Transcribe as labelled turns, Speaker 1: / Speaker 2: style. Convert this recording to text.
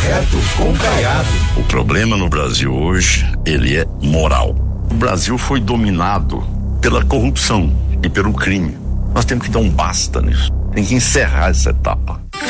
Speaker 1: reto com Caiado.
Speaker 2: O problema no Brasil hoje, ele é moral. O Brasil foi dominado pela corrupção e pelo crime. Nós temos que dar um basta nisso. Tem que encerrar essa etapa.